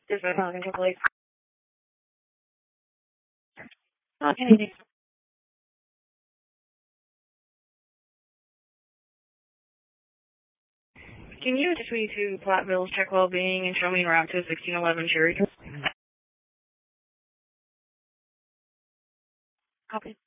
Just my phone, please. Okay. Can you take me to Platteville, check well-being, and show me around to 1611 Cherry? Copy.